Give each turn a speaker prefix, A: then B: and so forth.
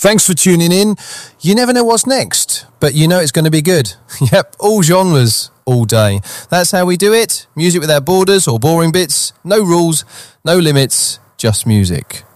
A: Thanks for tuning in. You never know what's next, but you know it's going to be good. Yep, all genres, all day. That's how we do it. Music without borders or boring bits. No rules, no limits, just music.